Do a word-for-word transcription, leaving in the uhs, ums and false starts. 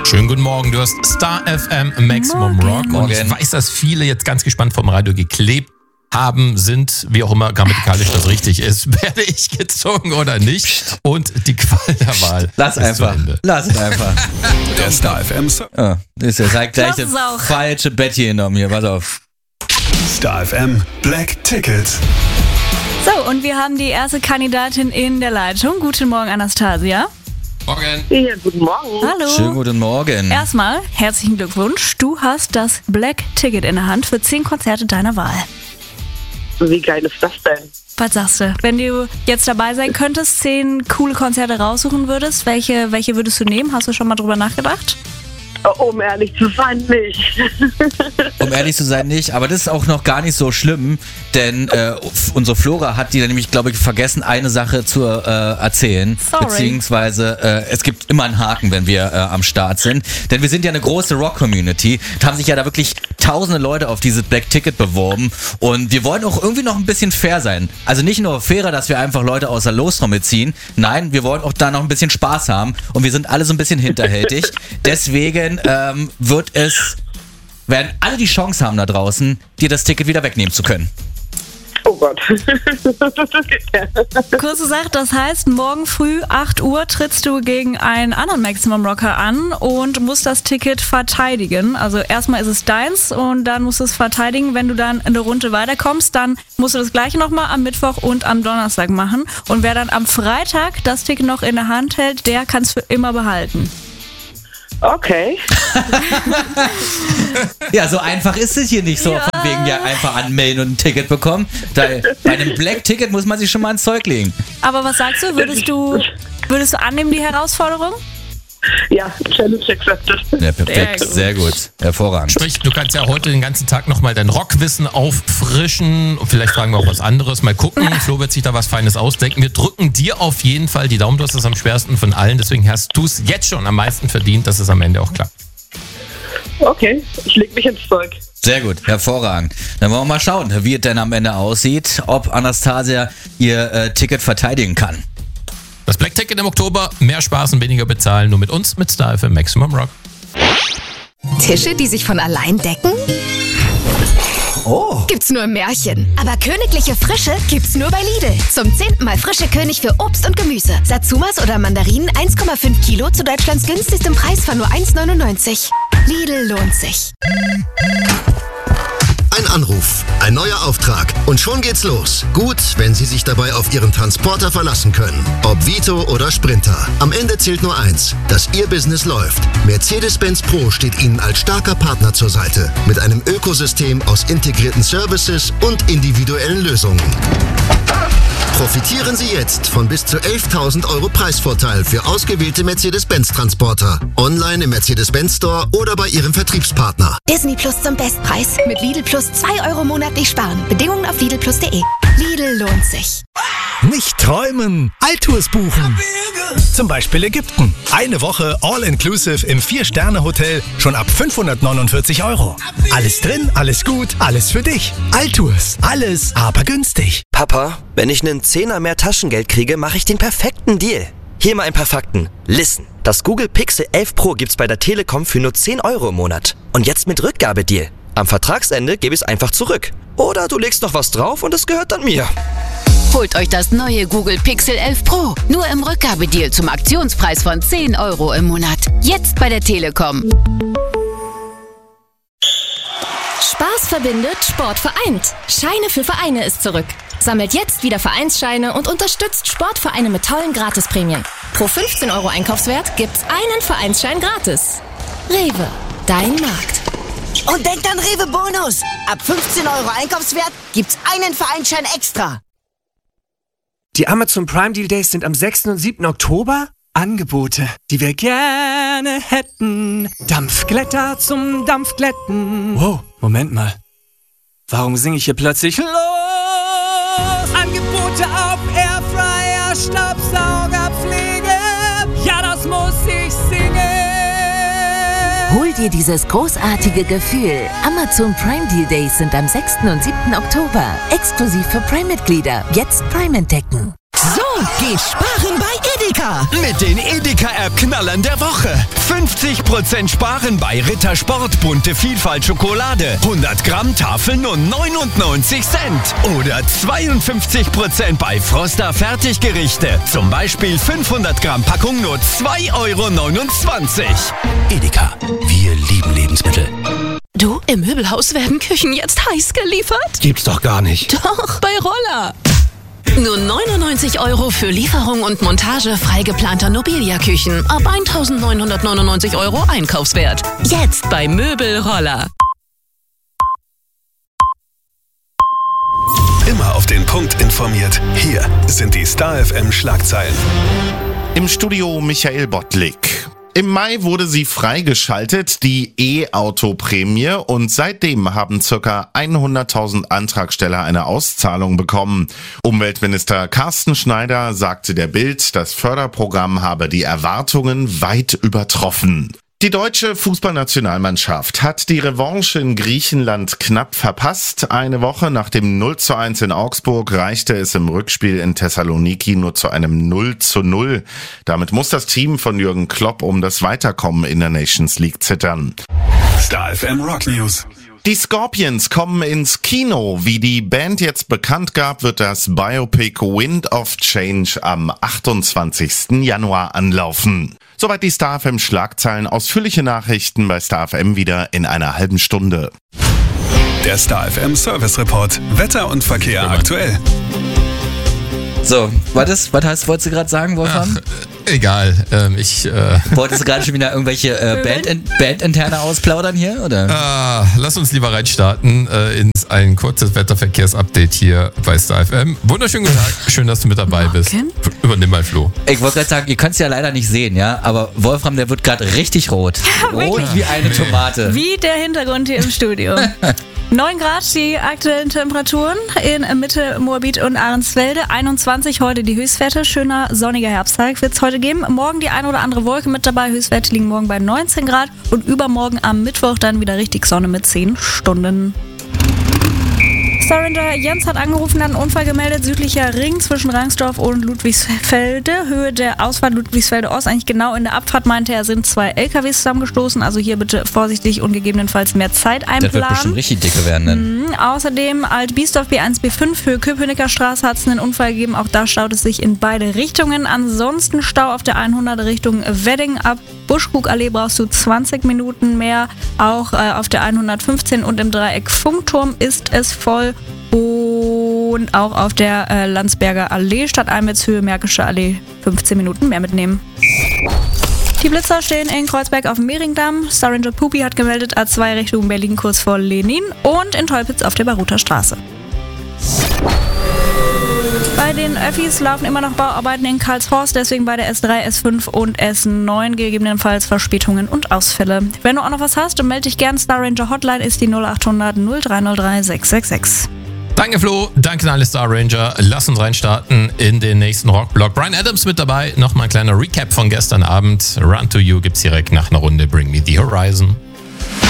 Schönen guten Morgen, du hast Star F M Maximum Morgen. Rock. Und Morgen. ich weiß, dass viele jetzt ganz gespannt vom Radio geklebt haben, sind, wie auch immer grammatikalisch das richtig ist, werde ich gezogen oder nicht? Und die Qual der Wahl. Lass ist einfach. zu Ende. Lass es einfach. Der Star F M Song. Ah, ist ja gleich Lass das es auch. falsche Bett hier genommen hier. Pass auf. Star F M Black Ticket. So, und wir haben die erste Kandidatin in der Leitung. Guten Morgen, Anastasia. Morgen. Ja, guten Morgen. Hallo. Schönen guten Morgen. Erstmal herzlichen Glückwunsch. Du hast das Black Ticket in der Hand für zehn Konzerte deiner Wahl. Wie geil ist das denn? Was sagst du? Wenn du jetzt dabei sein könntest, zehn coole Konzerte raussuchen würdest, welche, welche würdest du nehmen? Hast du schon mal drüber nachgedacht? Um ehrlich zu sein, nicht. Um ehrlich zu sein, nicht. Aber das ist auch noch gar nicht so schlimm, denn äh, unsere Flora hat die nämlich, glaube ich, vergessen, eine Sache zu äh, erzählen. Sorry. Beziehungsweise äh, es gibt immer einen Haken, wenn wir äh, am Start sind. Denn wir sind ja eine große Rock-Community. Da haben sich ja da wirklich tausende Leute auf dieses Black Ticket beworben. Und wir wollen auch irgendwie noch ein bisschen fair sein. Also nicht nur fairer, dass wir einfach Leute aus der Lostrommel ziehen. Nein, wir wollen auch da noch ein bisschen Spaß haben. Und wir sind alle so ein bisschen hinterhältig. Deswegen ähm, wird es, werden alle die Chance haben da draußen, dir das Ticket wieder wegnehmen zu können. Oh Gott. Kurz gesagt, das heißt, morgen früh acht Uhr trittst du gegen einen anderen Maximum Rocker an und musst das Ticket verteidigen. Also erstmal ist es deins und dann musst du es verteidigen. Wenn du dann eine Runde weiterkommst, dann musst du das gleiche nochmal am Mittwoch und am Donnerstag machen. Und wer dann am Freitag das Ticket noch in der Hand hält, der kann es für immer behalten. Okay. Ja, so einfach ist es hier nicht so, Ja. von wegen ja einfach anmelden und ein Ticket bekommen. Da, bei einem Black Ticket muss man sich schon mal ins Zeug legen. Aber was sagst du? Würdest du, würdest du annehmen, die Herausforderung? Ja, Challenge accepted. Ja, perfekt, Sehr gut. sehr gut, hervorragend. Sprich, du kannst ja heute den ganzen Tag nochmal dein Rockwissen auffrischen. Und vielleicht fragen wir auch was anderes. Mal gucken. Flo wird sich da was Feines ausdenken. Wir drücken dir auf jeden Fall die Daumen. Du hast es am schwersten von allen. Deswegen hast du es jetzt schon am meisten verdient, dass es am Ende auch klappt. Okay, ich leg mich ins Zeug. Sehr gut, hervorragend. Dann wollen wir mal schauen, wie es denn am Ende aussieht, ob Anastasia ihr äh, Ticket verteidigen kann. Das Black Ticket im Oktober. Mehr Spaß und weniger bezahlen. Nur mit uns, mit Star F M Maximum Rock. Tische, die sich von allein decken? Oh. Gibt's nur im Märchen. Aber königliche Frische gibt's nur bei Lidl. Zum zehnten Mal frische König für Obst und Gemüse. Satsumas oder Mandarinen eins Komma fünf Kilo zu Deutschlands günstigstem Preis von nur eins neunundneunzig. Lidl lohnt sich. Ein Anruf, ein neuer Auftrag und schon geht's los. Gut, wenn Sie sich dabei auf Ihren Transporter verlassen können. Ob Vito oder Sprinter. Am Ende zählt nur eins, dass Ihr Business läuft. Mercedes-Benz Pro steht Ihnen als starker Partner zur Seite. Mit einem Ökosystem aus integrierten Services und individuellen Lösungen. Profitieren Sie jetzt von bis zu elftausend Euro Preisvorteil für ausgewählte Mercedes-Benz-Transporter. Online im Mercedes-Benz Store oder bei Ihrem Vertriebspartner. Disney Plus zum Bestpreis. Mit Lidl Plus zwei Euro monatlich sparen. Bedingungen auf lidl plus punkt de. Lidl lohnt sich. Nicht träumen, Alltours buchen. Zum Beispiel Ägypten. Eine Woche All-Inclusive im vier-Sterne-Hotel schon ab fünfhundertneunundvierzig Euro. Alles drin, alles gut, alles für dich. Alltours, alles aber günstig. Papa, wenn ich einen Zehner mehr Taschengeld kriege, mache ich den perfekten Deal. Hier mal ein paar Fakten. Listen, das Google Pixel elf Pro gibt's bei der Telekom für nur zehn Euro im Monat. Und jetzt mit Rückgabedeal. Am Vertragsende gebe ich es einfach zurück. Oder du legst noch was drauf und es gehört dann mir. Holt euch das neue Google Pixel elf Pro. Nur im Rückgabedeal zum Aktionspreis von zehn Euro im Monat. Jetzt bei der Telekom. Spaß verbindet, Sport vereint. Scheine für Vereine ist zurück. Sammelt jetzt wieder Vereinsscheine und unterstützt Sportvereine mit tollen Gratisprämien. Pro fünfzehn Euro Einkaufswert gibt's einen Vereinsschein gratis. Rewe, dein Markt. Und denkt an Rewe Bonus. Ab fünfzehn Euro Einkaufswert gibt's einen Vereinsschein extra. Die Amazon Prime Deal Days sind am sechsten und siebten Oktober. Angebote, die wir gerne hätten. Dampfglätter zum Dampfglätten. Wow, Moment mal. Warum singe ich hier plötzlich los? Angebote auf Airfryer, Staubsaugerpflege. Ja, das muss ich singen. Hol dir dieses großartige Gefühl. Amazon Prime Deal Days sind am sechsten und siebten Oktober. Exklusiv für Prime-Mitglieder. Jetzt Prime entdecken. So geht Sparen bei Edeka. Mit den Edeka-App-Knallern der Woche. fünfzig Prozent sparen bei Rittersport bunte Vielfalt Schokolade. hundert Gramm Tafel nur neunundneunzig Cent. Oder zweiundfünfzig Prozent bei Froster Fertiggerichte. Zum Beispiel fünfhundert Gramm Packung nur zwei Euro neunundzwanzig. Edeka, wir lieben Lebensmittel. Du, im Möbelhaus werden Küchen jetzt heiß geliefert? Gibt's doch gar nicht. Doch, bei Roller. Nur neunundneunzig Euro für Lieferung und Montage frei geplanter Nobilia-Küchen. Ab eintausendneunhundertneunundneunzig Euro Einkaufswert. Jetzt bei Möbelroller. Immer auf den Punkt informiert. Hier sind die Star F M Schlagzeilen. Im Studio Michael Bottlik. Im Mai wurde sie freigeschaltet, die E-Auto-Prämie, und seitdem haben ca. hunderttausend Antragsteller eine Auszahlung bekommen. Umweltminister Carsten Schneider sagte der Bild, das Förderprogramm habe die Erwartungen weit übertroffen. Die deutsche Fußballnationalmannschaft hat die Revanche in Griechenland knapp verpasst. Eine Woche nach dem null zu eins in Augsburg reichte es im Rückspiel in Thessaloniki nur zu einem null zu null. Damit muss das Team von Jürgen Klopp um das Weiterkommen in der Nations League zittern. Star F M Rock News. Die Scorpions kommen ins Kino. Wie die Band jetzt bekannt gab, wird das Biopic Wind of Change am achtundzwanzigsten Januar anlaufen. Soweit die Star F M Schlagzeilen. Ausführliche Nachrichten bei Star F M wieder in einer halben Stunde. Der Star F M Service Report. Wetter und Verkehr aktuell. So, was, was heißt, wolltest du gerade sagen, Wolfram? Ach, egal, ähm, ich... Äh Wolltest du gerade schon wieder irgendwelche äh, Band, Bandinterne ausplaudern hier, oder? Ah, lass uns lieber reinstarten äh, in ein kurzes Wetterverkehrsupdate hier bei Star F M. Wunderschönen guten Tag, schön, dass du mit dabei bist. Übernimm mal, Flo. Ich wollte gerade sagen, ihr könnt es ja leider nicht sehen, ja, aber Wolfram, der wird gerade richtig rot. Rot wie eine Tomate. Wie der Hintergrund hier im Studio. neun Grad die aktuellen Temperaturen in Mitte, Moabit und Ahrensfelde. einundzwanzig heute die Höchstwerte. Schöner sonniger Herbsttag wird es heute geben. Morgen die ein oder andere Wolke mit dabei. Höchstwerte liegen morgen bei neunzehn Grad. Und übermorgen am Mittwoch dann wieder richtig Sonne mit zehn Stunden. Star Ranger Jens hat angerufen, hat einen Unfall gemeldet, südlicher Ring zwischen Rangsdorf und Ludwigsfelde. Höhe der Ausfahrt Ludwigsfelde Ost, eigentlich genau in der Abfahrt, meinte er, sind zwei L K Ws zusammengestoßen. Also hier bitte vorsichtig und gegebenenfalls mehr Zeit einplanen. Das wird bestimmt richtig dicke werden, ne? Mhm. Außerdem Alt-Biesdorf B eins B fünf, Höhe Köpenicker Straße, hat es einen Unfall gegeben. Auch da staut es sich in beide Richtungen. Ansonsten Stau auf der hundert Richtung Wedding. Ab Buschkugallee brauchst du zwanzig Minuten mehr. Auch äh, auf der hundertfünfzehn und im Dreieck Funkturm ist es voll. Und auch auf der äh, Landsberger Allee statt Almetshöhe Märkische Allee fünfzehn Minuten mehr mitnehmen. Die Blitzer stehen in Kreuzberg auf dem Mehringdamm. Star Ranger Pupi hat gemeldet A zwei Richtung Berlin kurz vor Lenin und in Teupitz auf der Baruter Straße. Bei den Öffis laufen immer noch Bauarbeiten in Karlshorst, deswegen bei der S drei, S fünf und S neun gegebenenfalls Verspätungen und Ausfälle. Wenn du auch noch was hast, dann melde dich gern. Star Ranger Hotline ist die null achthundert null drei null drei sechs sechs sechs. Danke, Flo. Danke an alle Star Ranger. Lass uns reinstarten in den nächsten Rockblock. Bryan Adams mit dabei. Nochmal ein kleiner Recap von gestern Abend. Run to You gibt's direkt nach einer Runde Bring Me the Horizon.